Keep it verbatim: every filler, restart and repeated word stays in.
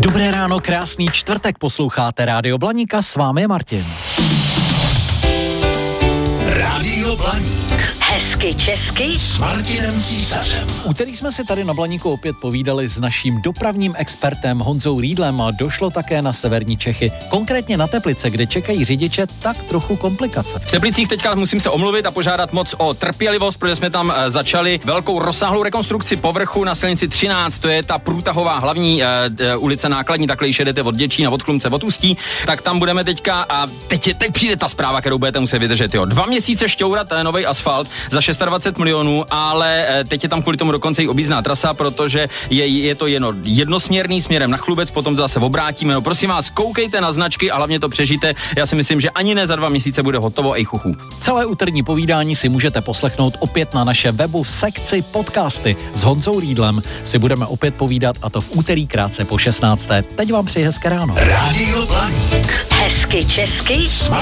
Dobré ráno, krásný čtvrtek, posloucháte Rádio Blaníka, s vámi je Martin. Rádio Blaník. Hezky česky S Martinem Císařem. Úterý jsme si tady na Blaníku opět povídali s naším dopravním expertem Honzou Rýdlem a došlo také na severní Čechy, konkrétně na Teplice, kde čekají řidiče tak trochu komplikace. V Teplicích teďka musím se omluvit a požádat moc o trpělivost, protože jsme tam e, začali velkou rozsáhlou rekonstrukci povrchu na silnici třináct, to je ta průtahová hlavní e, e, ulice nákladní, takhle již jedete od Děčína, od Chlumce, od Ústí, tak tam budeme teďka a teď, je, teď přijde ta zpráva, kterou budete muset vydržet. Jo. Dva měsíce šťourat e, nový asfalt za dvacet šest milionů, ale e, teď je tam kvůli tomu dokonce i objízdná trasa, protože je, je to jen jednosměrný směrem na Chlubec, potom zase obrátíme. No, prosím vás, koukejte na značky a hlavně to přežijte. Já si myslím, že ani ne za dva měsíce bude hotovo, ej chuchu. Celé úterní povídání si můžete poslechnout opět na naše webu v sekci podcasty. S Honzou Rýdlem si budeme opět povídat, a to v úterý krátce po šestnácté. Teď vám přeji hezké ráno. Rádio Blaník. hezky česky